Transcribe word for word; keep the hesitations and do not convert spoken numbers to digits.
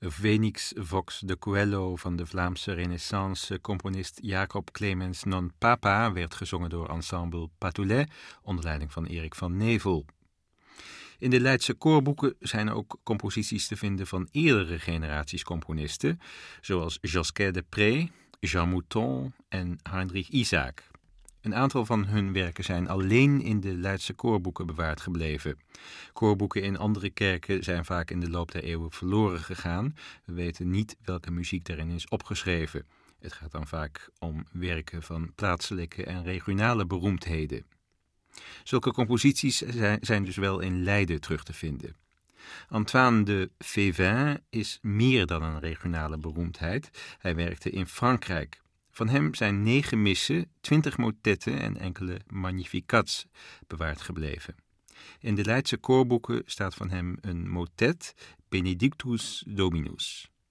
Phoenix Vox de Coelho van de Vlaamse renaissance-componist Jacob Clemens non Papa werd gezongen door ensemble Patoulet onder leiding van Erik van Nevel. In de Leidse koorboeken zijn ook composities te vinden van eerdere generaties componisten, zoals Josquin de Pré, Jean Mouton en Heinrich Isaac. Een aantal van hun werken zijn alleen in de Leidse koorboeken bewaard gebleven. Koorboeken in andere kerken zijn vaak in de loop der eeuwen verloren gegaan. We weten niet welke muziek daarin is opgeschreven. Het gaat dan vaak om werken van plaatselijke en regionale beroemdheden. Zulke composities zijn dus wel in Leiden terug te vinden. Antoine de Févin is meer dan een regionale beroemdheid. Hij werkte in Frankrijk. Van hem zijn negen missen, twintig motetten en enkele magnificats bewaard gebleven. In de Leidse koorboeken staat van hem een motet, Benedictus Dominus.